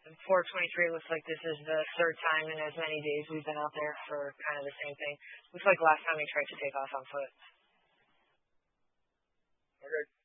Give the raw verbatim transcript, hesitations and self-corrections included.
four twenty-three looks like this is the third time in as many days we've been out there for kind of the same thing. Looks like last time he tried to take off on foot. Okay.